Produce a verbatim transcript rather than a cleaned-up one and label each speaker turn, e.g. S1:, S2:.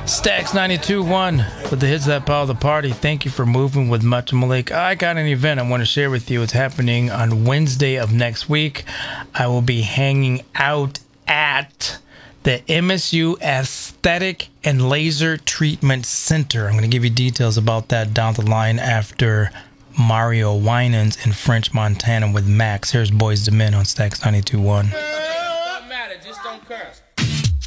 S1: Stax ninety-two one with the hits that power the party. Thank you for moving with Much Malik. I got an event I want to share with you. It's happening on Wednesday of next week. I will be hanging out at the M S U Aesthetic and Laser Treatment Center. I'm going to give you details about that down the line after Mario Winans in French Montana with Max. Here's Boys to Men on Stax ninety-two one.
S2: Don't matter, just don't curse.